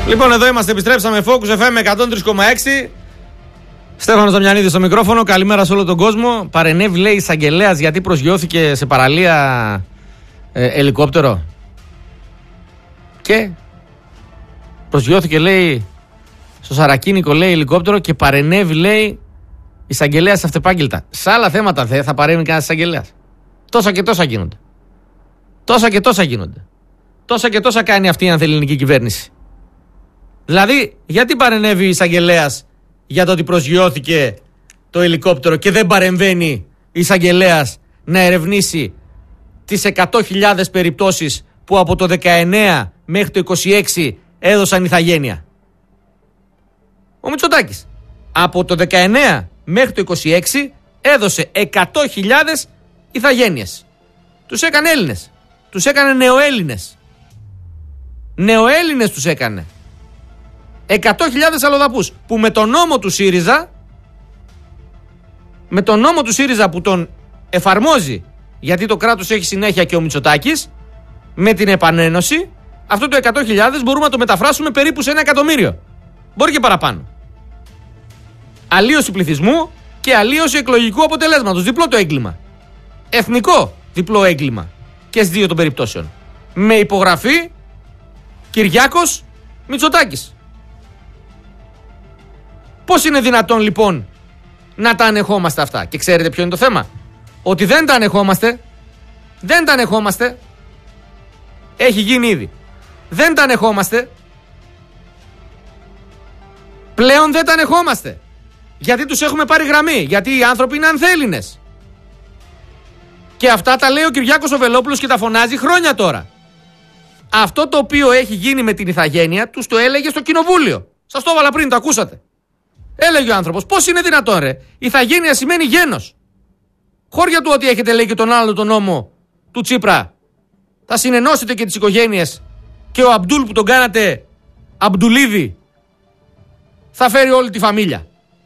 Λοιπόν, εδώ είμαστε, επιστρέψαμε. Focus FM 103,6. Στέφανος Δαμιανίδης στο μικρόφωνο. Καλημέρα σε όλο τον κόσμο. Παρενέβη, λέει, εισαγγελέας γιατί προσγειώθηκε σε παραλία ελικόπτερο. Και προσγειώθηκε, λέει, στο Σαρακίνικο, λέει, ελικόπτερο και παρενέβη, λέει, εισαγγελέας αυτεπάγγελτα. Σε άλλα θέματα δεν θα παρέμβει κανένας εισαγγελέας. Τόσα και τόσα γίνονται. Τόσα και τόσα γίνονται. Τόσα και τόσα κάνει αυτή η ανθελληνική κυβέρνηση. Δηλαδή, γιατί παρενέβη η εισαγγελέας για το ότι προσγειώθηκε το ελικόπτερο και δεν παρεμβαίνει η εισαγγελέας να ερευνήσει τις 100.000 περιπτώσεις που από το 19 μέχρι το 26 έδωσαν ηθαγένεια? Ο Μητσοτάκης από το 19 μέχρι το 26 έδωσε 100.000 ηθαγένειες. Τους έκανε Έλληνες. Τους έκανε νεοέλληνες. Νεοέλληνες τους έκανε. 100.000 αλλοδαπούς που με τον νόμο του ΣΥΡΙΖΑ που τον εφαρμόζει, γιατί το κράτος έχει συνέχεια και ο Μητσοτάκης, με την επανένωση, αυτό το 100.000 μπορούμε να το μεταφράσουμε περίπου σε 1 εκατομμύριο. Μπορεί και παραπάνω. Αλλίωση πληθυσμού και αλλίωση εκλογικού αποτελέσματος. Διπλό το έγκλημα. Εθνικό διπλό έγκλημα και στις δύο των περιπτώσεων. Με υπογραφή Κυριάκος Μητσοτάκης. Πώς είναι δυνατόν λοιπόν να τα ανεχόμαστε αυτά? Και ξέρετε ποιο είναι το θέμα? Ότι δεν τα ανεχόμαστε. Δεν τα ανεχόμαστε. Έχει γίνει ήδη. Δεν τα ανεχόμαστε. Πλέον δεν τα ανεχόμαστε. Γιατί τους έχουμε πάρει γραμμή. Γιατί οι άνθρωποι είναι ανθέλληνες. Και αυτά τα λέει ο Κυριάκος ο Βελόπουλος και τα φωνάζει χρόνια τώρα. Αυτό το οποίο έχει γίνει με την ηθαγένεια τους το έλεγε στο κοινοβούλιο. Σας το έβαλα πριν, το ακούσατε. Έλεγε ο άνθρωπος, πώς είναι δυνατόν, ρε? Ηθαγένεια σημαίνει γένος. Χώρια του ότι έχετε, λέει, και τον άλλο τον νόμο του Τσίπρα. Θα συνενώσετε και τις οικογένειες και ο Αμπτούλ που τον κάνατε Αμπτουλίδη θα φέρει όλη τη φαμίλια.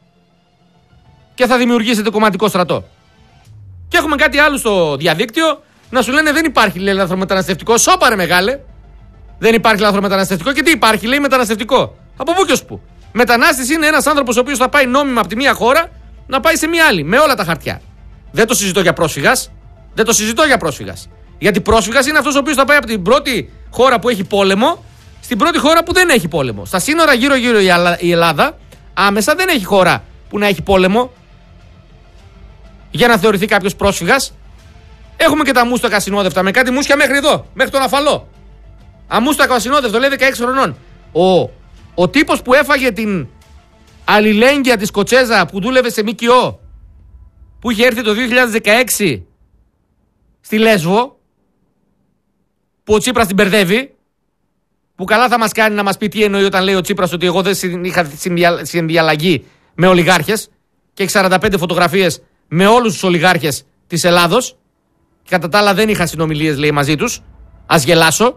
Και θα δημιουργήσετε κομματικό στρατό. Και έχουμε κάτι άλλο στο διαδίκτυο να σου λένε δεν υπάρχει, λέει, λαθρομεταναστευτικό. Σώπαρε μεγάλε. Δεν υπάρχει λαθρομεταναστευτικό. Και τι υπάρχει, λέει, μεταναστευτικό? Από πού και ως πού? Μετανάστης είναι ένας άνθρωπος ο οποίος θα πάει νόμιμα από τη μία χώρα να πάει σε μία άλλη. Με όλα τα χαρτιά. Δεν το συζητώ για πρόσφυγας. Δεν το συζητώ για πρόσφυγας. Γιατί πρόσφυγας είναι αυτός ο οποίος θα πάει από την πρώτη χώρα που έχει πόλεμο στην πρώτη χώρα που δεν έχει πόλεμο. Στα σύνορα γύρω-γύρω η Ελλάδα άμεσα δεν έχει χώρα που να έχει πόλεμο για να θεωρηθεί κάποιος πρόσφυγας. Έχουμε και τα μούστακα ασυνόδευτα με κάτι μουσια μέχρι εδώ, μέχρι τον Αφαλό. Αμούστακο ασυνόδευτο, λέει 16 χρονών. Ο τύπος που έφαγε την αλληλέγγυα της Σκοτσέζα που δούλευε σε ΜΚΟ, που είχε έρθει το 2016 στη Λέσβο, που ο Τσίπρας την μπερδεύει, που καλά θα μας κάνει να μας πει τι εννοεί όταν λέει ο Τσίπρας ότι εγώ δεν είχα συνδιαλλαγή με ολιγάρχες και έχει 45 φωτογραφίες με όλους τους ολιγάρχες της Ελλάδος και κατά τα άλλα δεν είχα συνομιλίες, λέει, μαζί τους. Ας γελάσω.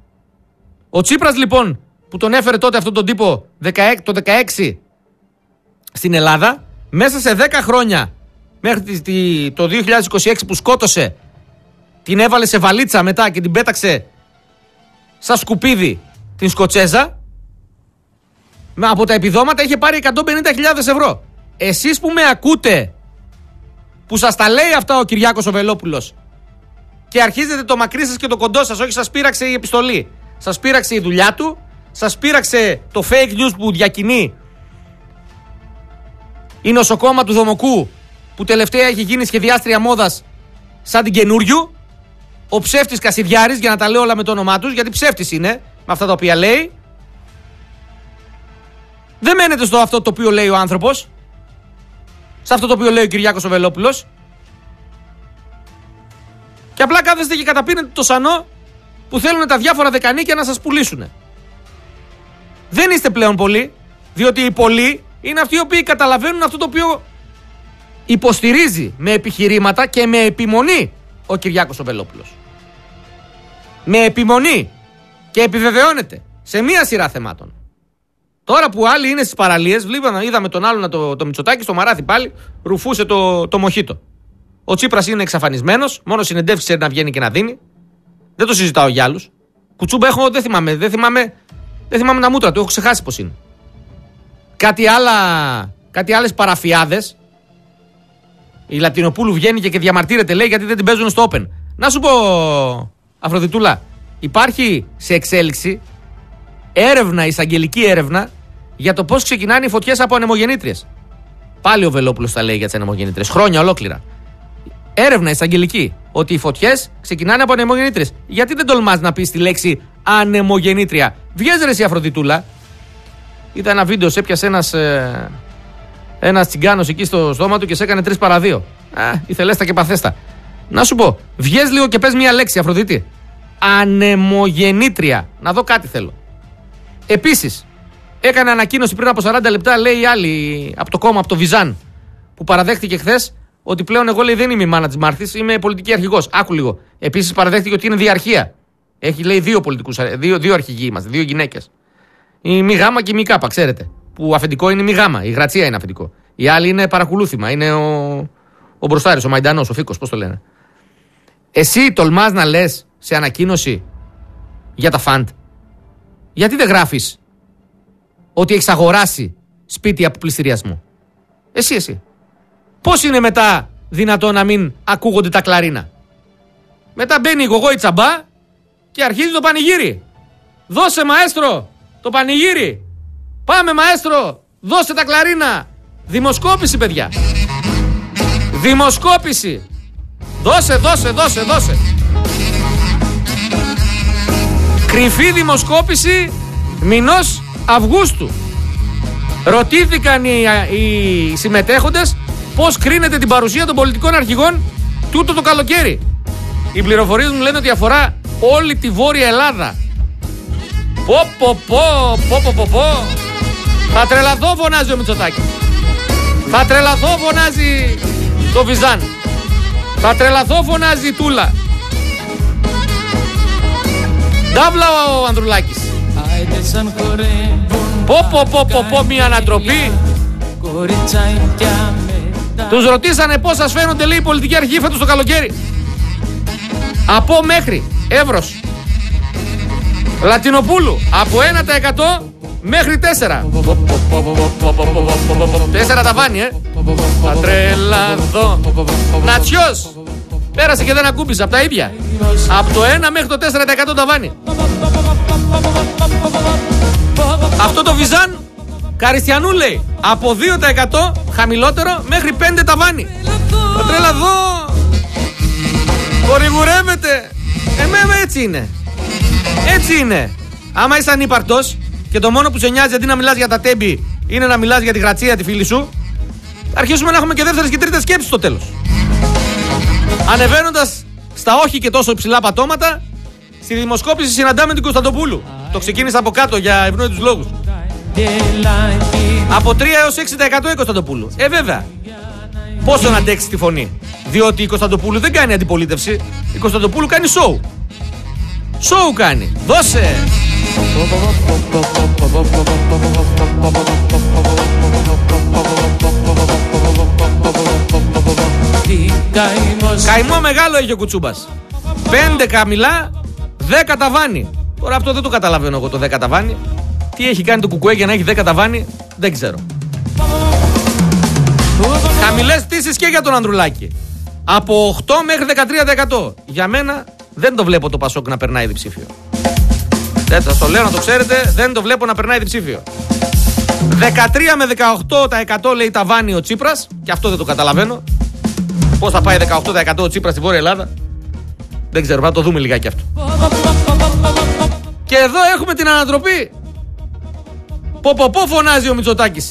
Ο Τσίπρας λοιπόν που τον έφερε τότε αυτόν τον τύπο το 16 στην Ελλάδα, μέσα σε 10 χρόνια μέχρι το 2026 που σκότωσε, την έβαλε σε βαλίτσα μετά και την πέταξε σαν σκουπίδι την Σκοτσέζα, από τα επιδόματα είχε πάρει 150.000 ευρώ. Εσείς που με ακούτε, που σας τα λέει αυτά ο Κυριάκος ο Βελόπουλος και αρχίζετε το μακρύ σας και το κοντό σας, όχι, σας πείραξε η επιστολή, σας πείραξε η δουλειά του, σας πείραξε το fake news που διακινεί η νοσοκόμα του Δομοκού, που τελευταία έχει γίνει σχεδιάστρια μόδας σαν την καινούριου, ο ψεύτης Κασιδιάρης, για να τα λέω όλα με το όνομά τους, γιατί ψεύτης είναι με αυτά τα οποία λέει. Δεν μένετε στο αυτό το οποίο λέει ο άνθρωπος, σε αυτό το οποίο λέει ο Κυριάκος ο Βελόπουλος, και απλά κάθεστε και καταπίνετε το σανό που θέλουν τα διάφορα δεκανίκια να σας πουλήσουν. Δεν είστε πλέον πολλοί, διότι οι πολλοί είναι αυτοί οι οποίοι καταλαβαίνουν αυτό το οποίο υποστηρίζει με επιχειρήματα και με επιμονή ο Κυριάκος ο Βελόπουλος. Με επιμονή, και επιβεβαιώνεται σε μία σειρά θεμάτων. Τώρα που άλλοι είναι στις παραλίες, είδαμε τον άλλον το Μητσοτάκη στο Μαράθι πάλι ρουφούσε το μοχίτο. Ο Τσίπρας είναι εξαφανισμένος, μόνο συνεντεύξεις να βγαίνει και να δίνει. Δεν το συζητάω για άλλους. Κουτσούμπα έχω, δεν θυμάμαι Δεν θυμάμαι τα μούτρα του, έχω ξεχάσει πώς είναι. Κάτι άλλες παραφιάδες. Η Λατινοπούλου βγαίνει και διαμαρτύρεται, λέει, γιατί δεν την παίζουν στο Open. Να σου πω, Αφροδιτούλα, υπάρχει σε εξέλιξη έρευνα, εισαγγελική έρευνα, για το πώς ξεκινάνε οι φωτιές από ανεμογεννήτριες. Πάλι ο Βελόπουλος τα λέει για τις ανεμογεννήτριες, χρόνια ολόκληρα. Έρευνα εισαγγελική, ότι οι φωτιές ξεκινάνε από ανεμογεννήτριες. Γιατί δεν τολμάς να πεις τη λέξη ανεμογεννήτρια? Βγες ρε εσύ, Αφροδιτούλα. Ήταν ένα βίντεο, σε έπιασε ένας τσιγκάνος εκεί στο στόμα του και σε έκανε 3 παρά 2. Ηθελέστα και παθέστα. Να σου πω, βγες λίγο και πες μια λέξη, Αφροδίτη. Ανεμογεννήτρια. Να δω κάτι θέλω. Επίσης, έκανε ανακοίνωση πριν από 40 λεπτά, λέει η άλλη από το κόμμα, από το Βυζάν, που παραδέχτηκε χθες ότι πλέον εγώ, λέει, δεν είμαι η μάνα της Μάρθης, είμαι πολιτική αρχηγός. Άκου λίγο. Επίσης παραδέχτηκε ότι είναι διαρχία. Έχει, λέει, 2 πολιτικούς, 2 αρχηγοί είμαστε, 2 γυναίκες. Η μη γάμα και η μη κάπα, ξέρετε. Που αφεντικό είναι η μη γάμα, η Γρατσία είναι αφεντικό. Η άλλη είναι παρακολούθημα, είναι ο Μπροστάρης, ο Μαϊντανός, ο Φίκος, πώς το λένε. Εσύ τολμάς να λες σε ανακοίνωση για τα φαντ? Γιατί δεν γράφεις ότι έχεις αγοράσει σπίτι από πληστηριασμό? Εσύ. Πώς είναι μετά δυνατόν να μην ακούγονται τα κλαρίνα? Μετά μπαίνει η γογό η τσαμπά και αρχίζει το πανηγύρι. Δώσε, μαέστρο, το πανηγύρι. Πάμε, μαέστρο, δώσε τα κλαρίνα. Δημοσκόπηση, παιδιά. Δημοσκόπηση. Δώσε. Κρυφή δημοσκόπηση μηνός Αυγούστου. Ρωτήθηκαν οι συμμετέχοντες πώς κρίνεται την παρουσία των πολιτικών αρχηγών τούτο το καλοκαίρι. Οι πληροφορίες μου λένε ότι αφορά όλη τη Βόρεια Ελλάδα. Πω. Θα τρελαθώ, φωνάζει ο Μητσοτάκης. Θα τρελαθώ, φωνάζει το Βυζάν. Θα τρελαθώ, φωνάζει η Τούλα. Ντάβλα ο Ανδρουλάκης. Πω, μια ανατροπή. Τους ρωτήσανε πώς σας φαίνονται, λέει, οι πολιτικοί αρχηγοί φέτος το καλοκαίρι. Από μέχρι Εύρος, Λατινοπούλου, από 1% μέχρι 4. 4 ταβάνι, Θα τρελαθώ. Νατσιός. Πέρασε και δεν ακούμπησε από τα ίδια. Από το 1 μέχρι το 4% ταβάνι. Αυτό το Βυζάν Καριστιανού λέει από 2% χαμηλότερο μέχρι 5 ταβάνι. Θα τρελαθώ. Χορηγουρεύεται. Έτσι είναι. Έτσι είναι. Άμα είσαι ανύπαρτος και το μόνο που σε νοιάζει αντί να μιλάς για τα τέμπη είναι να μιλάς για τη Γρατσία, τη φίλη σου, αρχίσουμε να έχουμε και δεύτερες και τρίτες σκέψεις στο τέλος. Ανεβαίνοντας στα όχι και τόσο υψηλά πατώματα, στη δημοσκόπηση συναντάμε την Κωνσταντοπούλου. Το ξεκίνησα από κάτω για ευνόητους λόγους. Από 3 έως 6% η Κωνσταντοπούλου. Βέβαια. Πόσο να αντέξει τη φωνή. Διότι η Κωνσταντοπούλου δεν κάνει αντιπολίτευση. Η Κωνσταντοπούλου κάνει σοου. Σοου κάνει. Δώσε. Καημό μεγάλο έχει ο Κουτσούμπας. 5 καμιλά, 10 ταβάνι. Τώρα αυτό δεν το καταλαβαίνω εγώ, το 10 ταβάνι. Τι έχει κάνει το Κουκουέ για να έχει 10 ταβάνι, δεν ξέρω. Χαμηλές πτήσεις και για τον Ανδρουλάκη. Από 8 μέχρι 13%. Για μένα δεν το βλέπω το Πασόκ να περνάει διψήφιο. Δεν σας το λέω να το ξέρετε, δεν το βλέπω να περνάει διψήφιο. 13 με 18% λέει ταβάνι ο Τσίπρας, και αυτό δεν το καταλαβαίνω. Πώς θα πάει 18% ο Τσίπρας στη Βόρεια Ελλάδα, δεν ξέρω, θα το δούμε λιγάκι αυτό. Και εδώ έχουμε την ανατροπή. Πω φωνάζει ο Μητσοτάκης.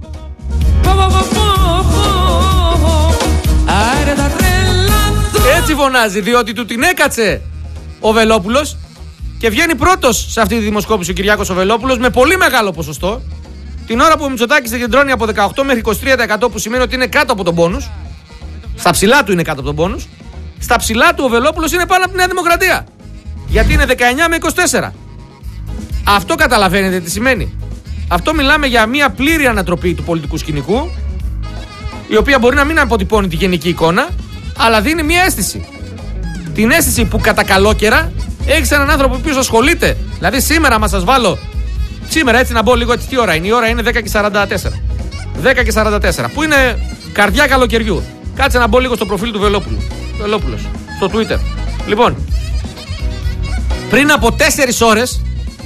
Έτσι φωνάζει, διότι του την έκατσε ο Βελόπουλος και βγαίνει πρώτος σε αυτή τη δημοσκόπηση ο Κυριάκος ο Βελόπουλος με πολύ μεγάλο ποσοστό. Την ώρα που ο Μητσοτάκης συγκεντρώνει από 18 μέχρι 23%, που σημαίνει ότι είναι κάτω από τον πόνους. Στα ψηλά του είναι κάτω από τον πόνους. Στα ψηλά του ο Βελόπουλος είναι πάνω από τη Νέα Δημοκρατία. Γιατί είναι 19 με 24. Αυτό καταλαβαίνετε τι σημαίνει. Αυτό μιλάμε για μια πλήρη ανατροπή του πολιτικού σκηνικού, η οποία μπορεί να μην αποτυπώνει τη γενική εικόνα, αλλά δίνει μια αίσθηση. Την αίσθηση που κατά καλόκαιρα έχεις έναν άνθρωπο που ασχολείται. Δηλαδή σήμερα, μα σας βάλω Σήμερα έτσι να μπω λίγο έτσι. Τι ώρα είναι? Η ώρα είναι 10:44. 10:44. Που είναι καρδιά καλοκαιριού. Κάτσε να μπω λίγο στο προφίλ του Βελόπουλος. Στο Twitter. Λοιπόν, πριν από 4 ώρες.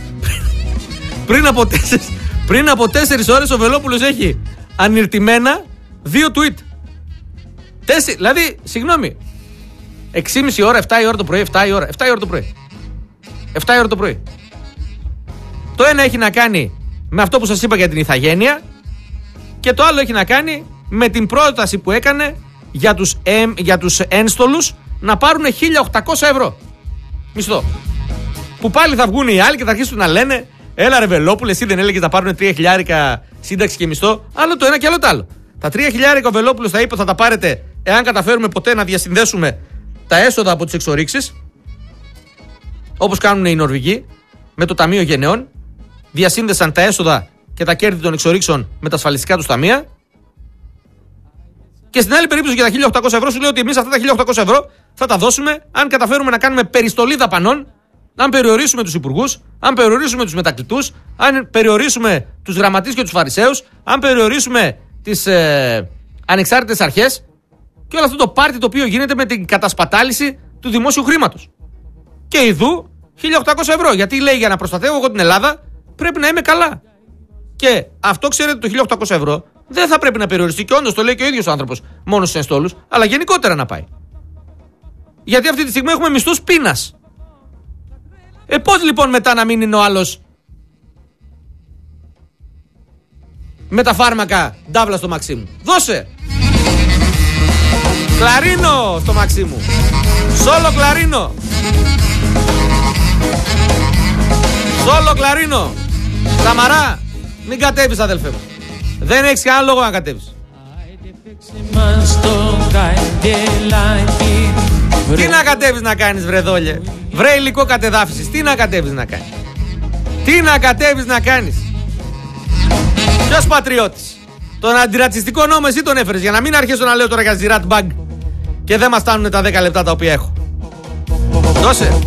Πριν από 4 ώρες ο Βελόπουλος έχει ανηρτημένα 2 tweet. Δηλαδή, συγγνώμη. 6,5 ώρα, 7 η ώρα το πρωί, 7 η ώρα το πρωί. Το ένα έχει να κάνει με αυτό που σας είπα για την ηθαγένεια και το άλλο έχει να κάνει με την πρόταση που έκανε για τους ένστολους να πάρουν 1.800 ευρώ μισθό. Που πάλι θα βγουν οι άλλοι και θα αρχίσουν να λένε έλα ρε Βελόπουλε, εσύ δεν έλεγες να πάρουν 3.000 σύνταξη και μισθό? Άλλο το ένα και άλλο το άλλο. Τα 3.000 ο Βελόπουλος θα είπε θα τα πάρετε εάν καταφέρουμε ποτέ να διασυνδέσουμε τα έσοδα από τις εξορίξεις, όπως κάνουν οι Νορβηγοί με το Ταμείο Γενεών. Διασύνδεσαν τα έσοδα και τα κέρδη των εξορίξεων με τα ασφαλιστικά τους ταμεία. Και στην άλλη περίπτωση για τα 1.800 ευρώ σου λέει ότι εμείς αυτά τα 1.800 ευρώ θα τα δώσουμε αν καταφέρουμε να κάνουμε περιστολή δαπανών, αν περιορίσουμε τους υπουργούς, αν περιορίσουμε τους μετακλητούς, αν περιορίσουμε τους γραμματείς και τους φαρισαίους, αν περιορίσουμε τις ανεξάρτητες αρχές και όλο αυτό το πάρτι το οποίο γίνεται με την κατασπατάληση του δημόσιου χρήματος. Και ειδού 1.800 ευρώ. Γιατί λέει για να προστατεύω εγώ την Ελλάδα πρέπει να είμαι καλά. Και αυτό ξέρετε το 1.800 ευρώ δεν θα πρέπει να περιοριστεί και όντως το λέει και ο ίδιος ο άνθρωπος μόνο στους ενστόλους, αλλά γενικότερα να πάει. Γιατί αυτή τη στιγμή έχουμε μισθούς πείνας. Πώς λοιπόν μετά να μην είναι ο άλλος με τα φάρμακα ντάβλα στο Μαξίμου? Δώσε! Κλαρίνο στο Μαξίμου. Σόλο κλαρίνο. Σόλο κλαρίνο. Σαμαρά, μην κατέβεις αδελφέ μου. Δεν έχεις κανένα λόγο να κατέβεις. Τι να κατέβεις να κάνεις βρε δόλιε? Βρε υλικό κατεδάφισης. Τι να κατέβεις να κάνεις? Τι να κατέβεις να κάνεις? Ποιος πατριώτης? Τον αντιρατσιστικό νόμο εσύ τον έφερες για να μην αρχίσω να λέω τώρα για ζιράτ μπαγκ και δεν μας φτάνουν τα 10 λεπτά τα οποία έχω. Δώσε.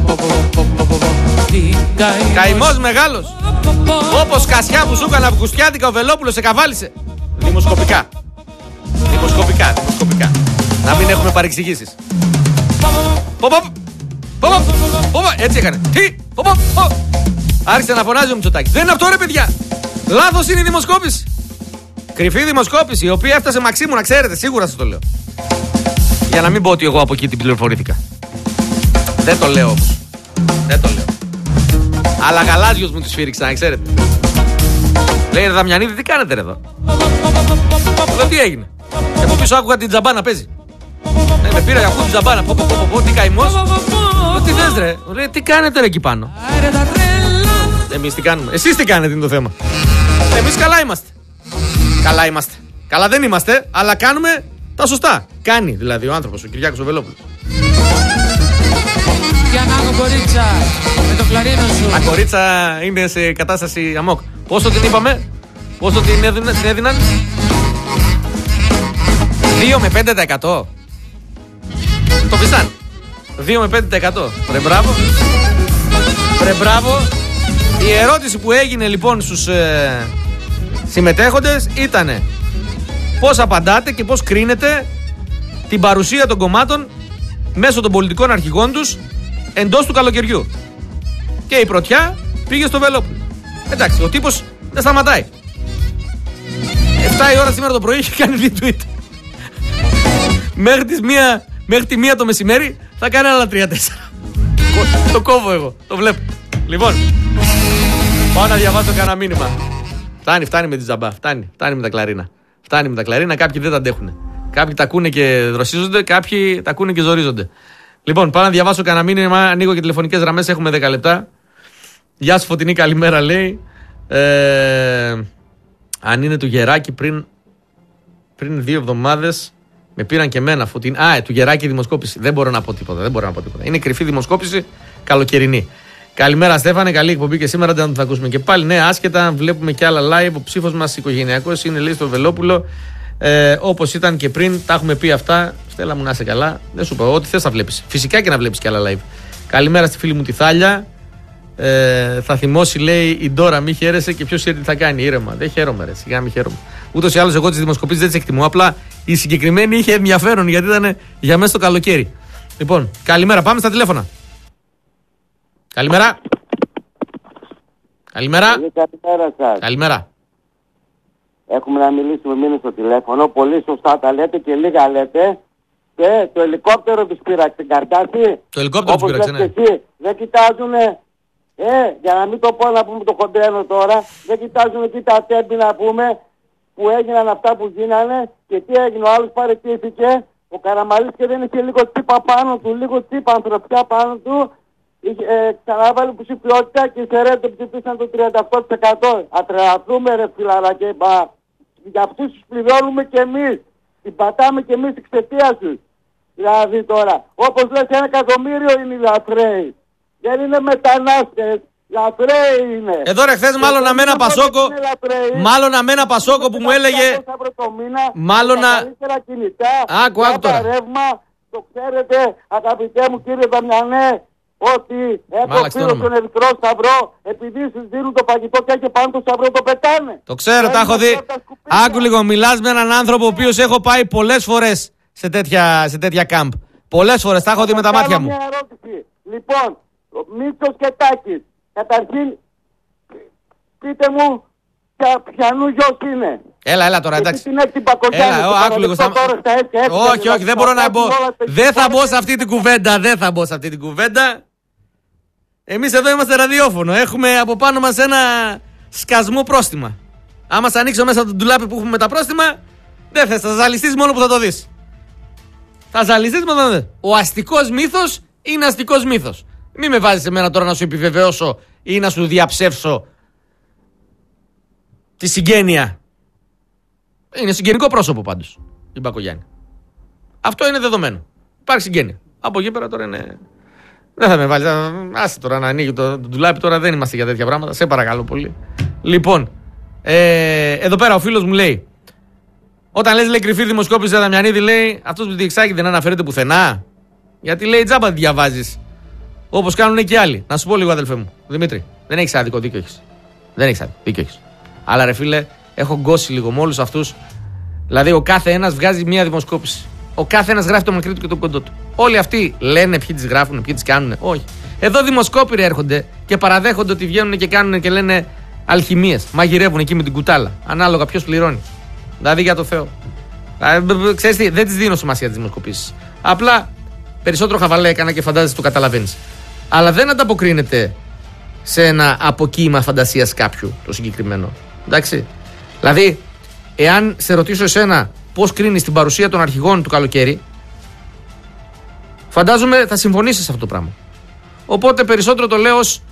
Καημός μεγάλος. Όπως κασιά που σου έκανα αυγουστιάτικα ο Βελόπουλος σε καβάλισε. Δημοσκοπικά. Να μην έχουμε παρεξηγήσεις. Έτσι έκανε. Τι? Άρχισε να φωνάζει ο Μητσοτάκης. Δεν είναι αυτό ρε παιδιά. Λάθος είναι η δημοσκόπηση. Κρυφή δημοσκόπηση η οποία έφτασε Μαξίμου να ξέρετε. Σίγουρα σας το λέω. Για να μην πω ότι εγώ από εκεί την πληροφορήθηκα. Δεν το λέω όμως. Αλλά γαλάζιος μου τη σφύριξα να ξέρετε. Λέει ρε Δαμιανίδη τι κάνετε ρε εδώ? Λέω τι έγινε? Και από πίσω άκουγα την τζαμπά να παίζει. Με πήρα για ακούω την τζαμπά να πω τι καημός. Τι θες ρε? Ρε τι κάνετε ρε εκεί πάνω? Εμείς τι κάνουμε? Εσείς τι κάνετε είναι το θέμα. Εμείς καλά είμαστε. Καλά δεν είμαστε, αλλά κάνουμε τα σωστά. Κάνει δηλαδή ο άνθρωπος, ο Κυριάκος ο Βελόπουλος. Κορίτσα, με το κλαρίνο σου. Τα κορίτσα είναι σε κατάσταση αμόκ. Πόσο την είπαμε? Πόσο την έδιναν? 2 με 5%. Το πισάν. 2 με 5%. Ρε μπράβο. Η ερώτηση που έγινε λοιπόν στους συμμετέχοντες ήτανε πώς απαντάτε και πώς κρίνετε την παρουσία των κομμάτων μέσω των πολιτικών αρχηγών τους εντός του καλοκαιριού. Και η πρωτιά πήγε στο Βελόπουλο. Εντάξει, ο τύπος δεν σταματάει. 7 η ώρα σήμερα το πρωί είχε κάνει 2 tweet. Μέχρι τη 1 το μεσημέρι θα κάνει άλλα 3-4. Το κόβω εγώ, το βλέπω. Λοιπόν, πάω να διαβάσω κανένα μήνυμα. Φτάνει με τη τζαμπά, φτάνει με τα κλαρίνα. Κάποιοι δεν τα αντέχουν. Κάποιοι τα ακούνε και δροσίζονται, κάποιοι τα ακούνε και ζορίζονται. Λοιπόν, πάω να διαβάσω κανένα μήνυμα. Ανοίγω και τηλεφωνικές γραμμές. Έχουμε 10 λεπτά. Γεια σου Φωτεινή, καλημέρα λέει. Αν είναι του Γεράκη πριν 2 εβδομάδες με πήραν και εμένα Φωτεινή. Του Γεράκη δημοσκόπηση. Δεν μπορώ να πω τίποτα. Είναι κρυφή δημοσκόπηση καλοκαιρινή. Καλημέρα Στέφανε, καλή εκπομπή και σήμερα δεν θα ακούσουμε και πάλι. Ναι, άσχετα, βλέπουμε και άλλα live. Ο ψήφος μας οικογενειακός είναι λέει στο Βελόπουλο. Όπως ήταν και πριν, τα έχουμε πει αυτά. Στέλλα μου να είσαι καλά. Δεν σου πω, ό,τι θες θα βλέπεις. Φυσικά και να βλέπεις και άλλα live. Καλημέρα στη φίλη μου τη Θάλια. Θα θυμώσει, λέει η Ντόρα, μη χαίρεσαι και ποιο ξέρει τι θα κάνει. Ήρεμα. Δεν χαίρομαι, ρε. Σιγά μη χαίρομαι. Ούτως ή άλλως, εγώ τις δημοσκοπήσεις δεν τις εκτιμώ. Απλά η συγκεκριμένη είχε ενδιαφέρον γιατί ήταν για μέσα στο καλοκαίρι. Λοιπόν, καλημέρα. Πάμε στα τηλέφωνα. Καλημέρα. Καλημέρα. Καλημέρα σας. Καλημέρα. Έχουμε να μιλήσουμε, μείνει στο τηλέφωνο. Πολύ σωστά τα λέτε και λίγα λέτε. Και το ελικόπτερο της πήραξε την καρτάση. Το ελικόπτερο της πήραξε, ναι. Εσύ, δεν κοιτάζουνε. Για να μην το πω να πούμε το χοντρένο τώρα. Δεν κοιτάζουν εκεί τα τέμπη να πούμε που έγιναν αυτά που γίνανε. Και τι έγινε, ο άλλος παραιτήθηκε. Ο Καραμαλής και δεν είχε λίγο τσίπα πάνω του, λίγο τσίπα ανθρωπιά πάνω του. Ξαναβάλει ψηφιότητα και σε ρέντο ψηφίσαν το 38%. Ατρεαθούμε ρε φιλαράκε, για αυτούς τους πληρώνουμε κι εμείς. Την πατάμε κι εμείς εξαιτίας τους. Δηλαδή τώρα, όπως λες 1 εκατομμύριο είναι οι λαθρέοι. Δεν είναι μετανάστες, λαθρέοι είναι. Εδώ ρε χθες μάλλον να μένα Πασόκο, μάλλον να μένα Πασόκο που μου έλεγε, μάλλον να... Άκου τώρα. Το ξέρετε αγαπητέ μου κύριε Δαμιανέ, ότι έχω φίλο στον Ερυθρό Σταυρό, επειδή σου δίνουν το φαγητό και έχει πάνω το Σταυρό το πετάνε. Το ξέρω, τα έχω δει. Άκου λίγο, μιλάς με έναν άνθρωπο ο οποίος έχω πάει πολλές φορές σε τέτοια κάμπ. Πολλές φορές, τα έχω δει με τα μάτια μου. Μια ερώτηση. Λοιπόν, Μήτσος και Τάκης, καταρχήν πείτε μου ποιανού γιος είναι. Έλα τώρα, εντάξει. Έλα, άκου λίγο. Όχι, δεν μπορώ να μπω. Δεν θα μπω σε αυτή την κουβέντα. Εμείς εδώ είμαστε ραδιόφωνο. Έχουμε από πάνω μας ένα σκασμό πρόστιμα. Άμα σ' ανοίξω μέσα το ντουλάπι που έχουμε με τα πρόστιμα, δεν θες, θα ζαλιστείς μόνο που θα το δεις. Θα ζαλιστείς μόνο που θα το δεις. Ο αστικός μύθος είναι αστικός μύθος. Μην με βάζεις εμένα τώρα να σου επιβεβαιώσω ή να σου διαψεύσω τη συγγένεια. Είναι συγγενικό πρόσωπο πάντως η Μπακογιάννη. Αυτό είναι δεδομένο. Υπάρχει συγγένεια. Από εκεί πέρα τώρα είναι. Δεν θα με βάλει. Άσε τώρα να ανοίγει το ντουλάπι. Τώρα δεν είμαστε για τέτοια πράγματα. Σε παρακαλώ πολύ. Λοιπόν, εδώ πέρα ο φίλος μου λέει. Όταν λες λέει κρυφή δημοσκόπηση Δαμιανίδη, λέει αυτός που διεξάγει δεν αναφέρεται πουθενά. Γιατί λέει τζάμπα τη διαβάζεις. Όπως κάνουν και άλλοι. Να σου πω λίγο, αδελφέ μου. Δημήτρη, δεν έχεις άδικο, δίκιο έχεις. Δεν έχεις άδικο, δίκιο έχεις. Αλλά ρε φίλε, έχω γκώσει λίγο με όλους αυτούς. Δηλαδή, ο κάθε ένας βγάζει μία δημοσκόπηση. Ο κάθε ένας γράφει το μακρύ του και το κοντό του. Όλοι αυτοί λένε ποιοι τις γράφουν, ποιοι τις κάνουν. Όχι. Εδώ δημοσκόπηροι έρχονται και παραδέχονται ότι βγαίνουν και κάνουν και λένε αλχημίες. Μαγειρεύουν εκεί με την κουτάλα. Ανάλογα ποιος πληρώνει. Δηλαδή για το Θεό. Ξέρεις τι, δεν τις δίνω σημασία τις δημοσκοπήσεις. Απλά περισσότερο χαβαλέ έκανα και φαντάζεσαι το καταλαβαίνεις. Αλλά δεν ανταποκρίνεται σε ένα αποκύημα φαντασίας κάποιου το συγκεκριμένο. Εντάξει. Δηλαδή, εάν σε ρωτήσω εσένα πώς κρίνεις την παρουσία των αρχηγών του καλοκαίρι, φαντάζομαι θα συμφωνήσεις σε αυτό το πράγμα. Οπότε περισσότερο το λέω ως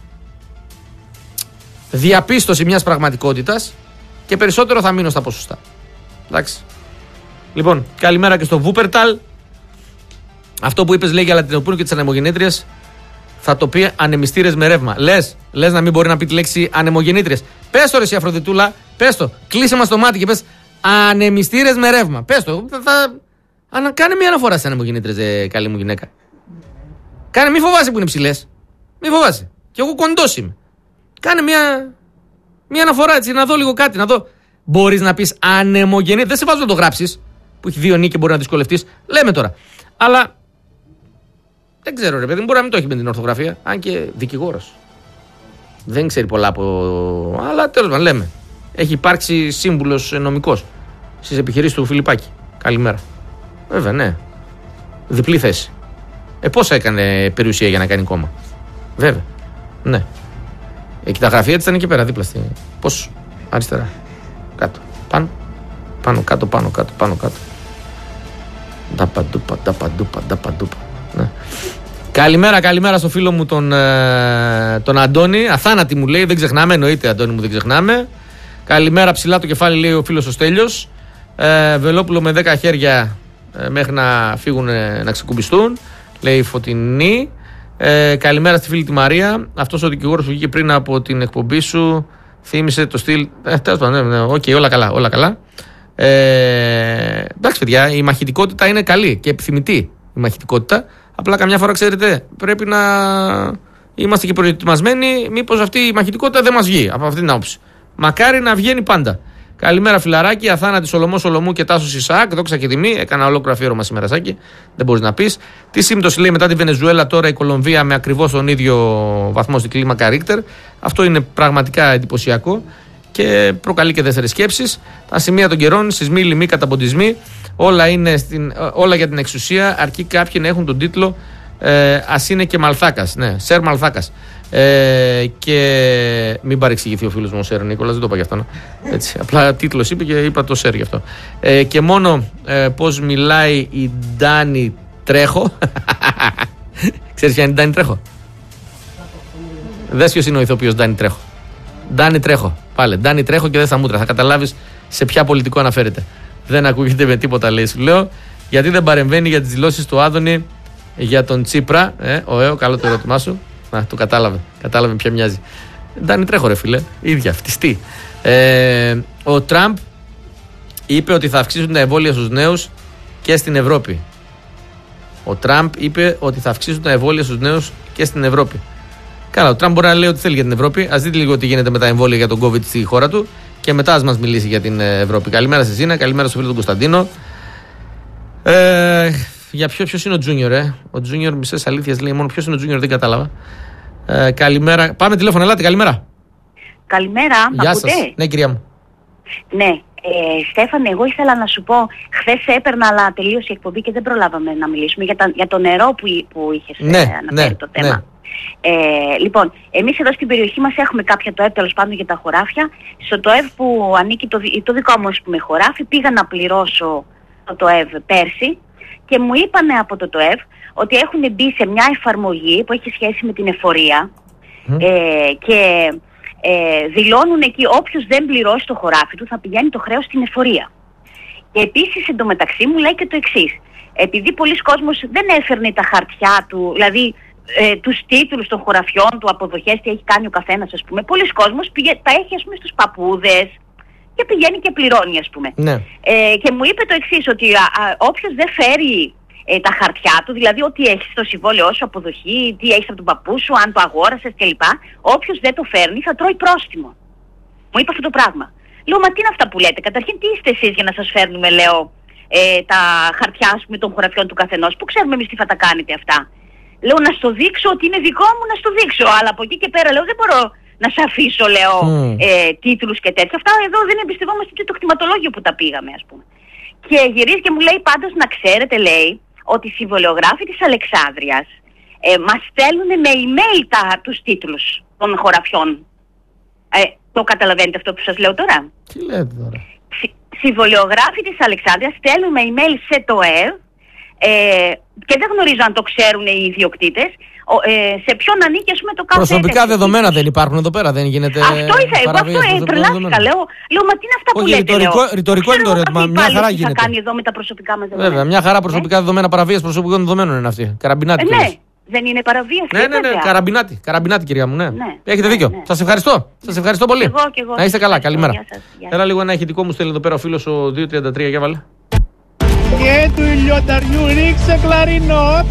διαπίστωση μιας πραγματικότητας και περισσότερο θα μείνω στα ποσοστά. Εντάξει. Λοιπόν, καλημέρα και στο Βούπερταλ. Αυτό που είπες λέει για Λατινοπούνου και τις ανεμογεννήτριες θα το πει ανεμιστήρες με ρεύμα. Λες να μην μπορεί να πει τη λέξη ανεμογεννήτριες. Πες το ρε εσύ Αφροδιτούλα, πες το. Κλείσε μας το μάτι και πες ανεμιστήρες με ρεύμα. Πες το. Κάνε μια αναφορά στις ανεμογεννήτριες, καλή μου γυναίκα. Κάνε, μη φοβάσαι που είναι ψηλές. Μη φοβάσαι. Κι εγώ κοντός είμαι. Κάνε μια αναφορά έτσι, να δω λίγο κάτι, να δω. Μπορείς να πεις ανεμογεννήτριες. Δεν σε βάζω να το γράψεις, που έχει δύο νίκες και μπορεί να δυσκολευτείς. Λέμε τώρα. Αλλά δεν ξέρω ρε παιδί, μπορεί να μην το έχει με την ορθογραφία. Αν και δικηγόρος. Δεν ξέρει πολλά από. Αλλά τέλος πάντων λέμε. Έχει υπάρξει σύμβουλος νομικός στις επιχειρήσεις του Φιλιππάκη. Καλημέρα. Βέβαια, ναι. Διπλή θέση. Πόσα έκανε περιουσία για να κάνει κόμμα. Βέβαια. Ναι. Εκεί τα γραφεία της ήταν εκεί πέρα δίπλα. Πώς. Αριστερά. Κάτω. Πάνω. Πάνω κάτω, πάνω κάτω, πάνω κάτω. Νταπαντούπα. Ναι. Καλημέρα στο φίλο μου τον Αντώνη. Αθάνατη μου λέει, δεν ξεχνάμε. Εννοείται, Αντώνη μου, δεν ξεχνάμε. Καλημέρα, ψηλά το κεφάλι, λέει ο φίλος ο Στέλιος. Βελόπουλο με 10 χέρια μέχρι να φύγουν να ξεκουμπιστούν, λέει η Φωτεινή. Καλημέρα στη φίλη τη Μαρία. Αυτός ο δικηγόρος που βγήκε πριν από την εκπομπή σου θύμισε το στυλ. Τέλος πάντων, ναι, οκ, όλα καλά. Εντάξει, παιδιά, η μαχητικότητα είναι καλή και επιθυμητή η μαχητικότητα. Απλά καμιά φορά, ξέρετε, πρέπει είμαστε και προετοιμασμένοι, μήπως αυτή η μαχητικότητα δεν μας βγει από αυτή την άποψη. Μακάρι να βγαίνει πάντα. Καλημέρα, φιλαράκι. Αθάνατη Σολωμό και Τάσος Ισαάκ. Δόξα και τιμή. Έκανα ολόκληρο αφιέρωμα σήμερα, Σάκη. Δεν μπορείς να πεις. Τι σύμπτωση λέει μετά τη Βενεζουέλα τώρα η Κολομβία με ακριβώς τον ίδιο βαθμό στην κλίμακα Ρίχτερ. Αυτό είναι πραγματικά εντυπωσιακό και προκαλεί και δεύτερες σκέψεις. Τα σημεία των καιρών, σεισμοί, λοιμοί, καταποντισμοί, όλα για την εξουσία, αρκεί κάποιοι να έχουν τον τίτλο ας είναι και Μαλθάκας. Ναι, Σερ Μαλθάκας. Και μην παρεξηγηθεί ο φίλος μου ο Σερ Νίκολας, δεν το είπα γι' αυτό. Έτσι, απλά τίτλος είπε και είπα το Σερ γι' αυτό. Και μόνο πώς μιλάει η Ντάνη Τρέχο. Ξέρεις ποια είναι η Ντάνη Τρέχο? Δες ποιος είναι ο ηθοποιός Ντάνη Τρέχο. Ντάνη Τρέχο. Πάλι. Ντάνη Τρέχο και δεν θα μούτρα. Θα καταλάβεις σε ποια πολιτικό αναφέρεται. Δεν ακούγεται με τίποτα, λέει, σου λέω. Γιατί δεν παρεμβαίνει για τις δηλώσεις του Άδωνη για τον Τσίπρα. Καλό το ερώτημά σου. Να, το κατάλαβε. Κατάλαβε ποια μοιάζει. Ντάνη Τρέχο, ρε φίλε. Ίδια, φτιστή. Ο Τραμπ είπε ότι θα αυξήσουν τα εμβόλια στους νέους και στην Ευρώπη. Ο Τραμπ είπε ότι θα αυξήσουν τα εμβόλια στους νέους και στην Ευρώπη. Καλά, ο Τραμπ μπορεί να λέει ό,τι θέλει για την Ευρώπη. Ας δείτε λίγο τι γίνεται με τα εμβόλια για τον COVID στη χώρα του και μετά ας μας μιλήσει για την Ευρώπη. Καλημέρα σε Ζήνα, καλημέρα στο φίλο του Κωνσταντίνο. Για ποιος είναι ο Τζούνιορ, Ο Τζούνιορ, μισές αλήθειες λέει μόνο. Ποιος είναι ο Τζούνιορ, δεν κατάλαβα. Καλημέρα. Πάμε τηλέφωνο, ελάτε, καλημέρα. Καλημέρα, γεια σας. Ναι, κυρία μου. Ναι, Στέφανε, εγώ ήθελα να σου πω, χθες έπαιρνα αλλά τελείωσε η εκπομπή και δεν προλάβαμε να μιλήσουμε για το νερό που είχες αναφέρει το θέμα. Ναι. Λοιπόν, εμείς εδώ στην περιοχή μας έχουμε κάποια ΤΟΕΒ, τέλος πάντων για τα χωράφια. Στο ΤΟΕΒ που ανήκει το δικό μου, ας πούμε, χωράφι, πήγα να πληρώσω το ΤΟΕΒ πέρσι και μου είπανε από το ΤΟΕΒ ότι έχουν μπει σε μια εφαρμογή που έχει σχέση με την εφορία και δηλώνουν εκεί όποιος δεν πληρώσει το χωράφι του θα πηγαίνει το χρέος στην εφορία. Και επίσης εντωμεταξύ μου λέει και το εξής. Επειδή πολλοί κόσμος δεν έφερνε τα χαρτιά του, δηλαδή τους τίτλους των χωραφιών του, αποδοχές, τι έχει κάνει ο καθένας, ας πούμε. Πολλοί κόσμος τα έχει, ας πούμε, στους παππούδες και πηγαίνει και πληρώνει, ας πούμε. Ναι. Και μου είπε το εξής, ότι όποιος δεν φέρει τα χαρτιά του, δηλαδή ό,τι έχεις στο συμβόλαιό σου, αποδοχή, τι έχεις από τον παππού σου, αν το αγόρασες κλπ. Όποιος δεν το φέρνει θα τρώει πρόστιμο. Μου είπε αυτό το πράγμα. Λέω, μα τι είναι αυτά που λέτε? Καταρχήν, τι είστε εσείς για να σας φέρνουμε, λέω, τα χαρτιά, ας πούμε, των χωραφιών του καθενός, που ξέρουμε εμείς τι θα τα κάνετε αυτά. Λέω, να στο δείξω ότι είναι δικό μου, να στο δείξω. Αλλά από εκεί και πέρα, λέω, δεν μπορώ να σε αφήσω, λέω, τίτλους και τέτοια. Αυτά εδώ δεν εμπιστευόμαστε και το κτηματολόγιο που τα πήγαμε, ας πούμε. Και γυρίζει και μου λέει, πάντως να ξέρετε, λέει, ότι οι συμβολιογράφοι της Αλεξάνδρειας μας στέλνουν με email τους τίτλους των χωραφιών. Το καταλαβαίνετε αυτό που σας λέω τώρα? Τι λέτε τώρα? Συμβολιογράφοι της Αλεξάνδρειας στέλνουν με email σε το ΕΒ και δεν γνωρίζω αν το ξέρουν οι ιδιοκτήτες, σε ποιον ανήκει, ας πούμε, το κάθε. Προσωπικά δεδομένα δεν υπάρχουν εδώ πέρα, δεν γίνεται. Αυτό ήθελα, αυτό τρελάθηκα. Λέω, μα τι είναι αυτά που λέτε? Ρητορικό είναι το ερώτημα. Μια χαρά γίνεται. Τι θα κάνει εδώ με τα προσωπικά μας δεδομένα? Βέβαια, μια χαρά προσωπικά δεδομένα, παραβίαση προσωπικών δεδομένων είναι αυτή. Καραμπινάτη. Ναι, δεν είναι παραβίαση? Ναι, καραμπινάτη, κυρία μου, ναι. Έχετε δίκιο. Σας ευχαριστώ. Σας ευχαριστώ πολύ. Να είστε καλά, καλημέρα. Έλα λίγο ένα ηχητικό μου στέλνει εδώ πέρα ο φίλος ο 233, για βάλε. Και του ηλιοταριού ρίξε κλαρινό.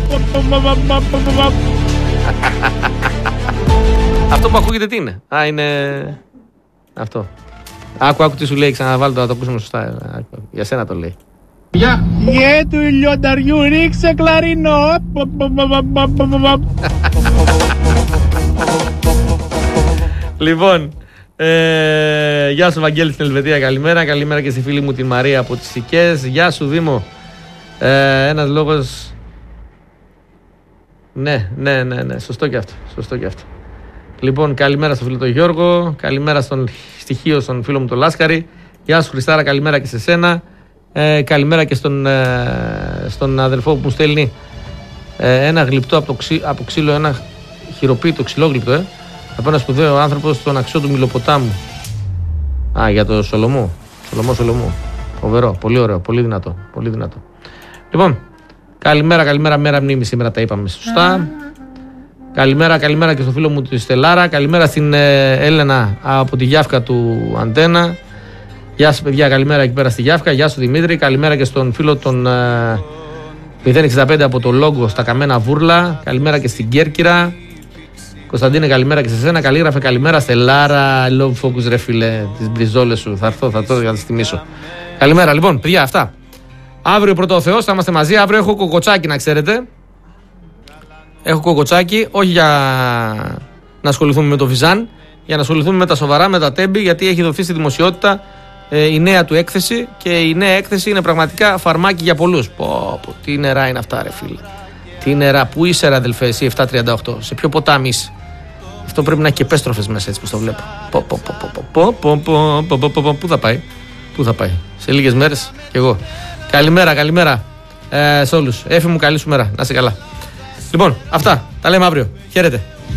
Αυτό που ακούγεται τι είναι? Είναι αυτό. Άκου τι σου λέει, ξαναβάλω να το ακούσουμε σωστά. Για σένα το λέει. Και του ηλιοταριού ρίξε κλαρινό. Λοιπόν, γεια σου Βαγγέλη στην Ελβετία, καλημέρα. Καλημέρα και στη φίλη μου τη Μαρία από τις Σικές. Γεια σου Δήμο. Ένας λόγος. Ναι, σωστό και αυτό. Λοιπόν, καλημέρα στον φίλο τον Γιώργο. Καλημέρα στον στοιχείο, στον φίλο μου τον Λάσκαρη. Γεια σου Χριστάρα, καλημέρα και σε σένα. Καλημέρα και στον αδελφό που μου στέλνει ένα γλυπτό από ξύλο, ένα χειροποίητο ξυλόγλυπτο, από ένα σπουδαίο άνθρωπο στον αξιό του Μιλοποτάμου. Για το Σολομό. Σολομό. Φοβερό, πολύ ωραίο, πολύ δυνατό. Λοιπόν, καλημέρα, μέρα μνήμη σήμερα, τα είπαμε σωστά. Καλημέρα και στο φίλο μου τη Στελάρα. Καλημέρα στην Έλενα από τη Γιάφκα του Αντένα. Γεια σας παιδιά, καλημέρα εκεί πέρα στη Γιάφκα. Γεια σου Δημήτρη. Καλημέρα και στον φίλο των 065 από το Λόγκο στα Καμένα Βούρλα. Καλημέρα και στην Κέρκυρα. Κωνσταντίνε, καλημέρα και σε σένα. Καλήγραφε καλημέρα Στελάρα. Love focus, ρε φίλε, τις μπριζόλες σου. Θα έρθω για να τις τιμήσω. Καλημέρα, λοιπόν, παιδιά, αυτά. Αύριο πρώτο ο Θεός, θα είμαστε μαζί. Αύριο έχω κοκοτσάκι, να ξέρετε. Έχω κοκοτσάκι, όχι για να ασχοληθούμε με το Βυζάν, για να ασχοληθούμε με τα σοβαρά, με τα τέμπη, γιατί έχει δοθεί στη δημοσιότητα η νέα του έκθεση και η νέα έκθεση είναι πραγματικά φαρμάκι για πολλούς. Τι νερά είναι αυτά, ρε φίλε. Τι νερά, πού είσαι, ρε αδελφέ, εσύ 738, σε ποιο ποτάμι είσαι. Αυτό πρέπει να έχει και πέστροφες μέσα, έτσι πως το βλέπω. Πού θα πάει, πού θα πάει, σε λίγες μέρες κι εγώ. Καλημέρα σε όλους. Έφη μου, καλή σου μέρα, να είσαι καλά. Λοιπόν, αυτά, τα λέμε αύριο. Χαίρετε.